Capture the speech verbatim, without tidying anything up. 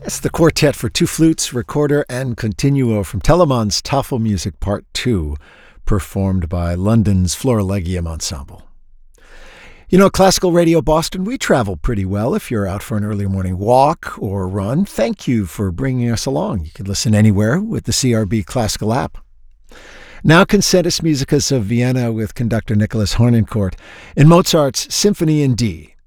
That's the quartet for two flutes, recorder, and continuo from Telemann's Tafelmusik Part two, performed by London's Florilegium Ensemble. You know, Classical Radio Boston, we travel pretty well if you're out for an early morning walk or run. Thank you for bringing us along. You can listen anywhere with the C R B Classical app. Now Concertus Musicus of Vienna with conductor Nicholas Harnoncourt in Mozart's Symphony in D.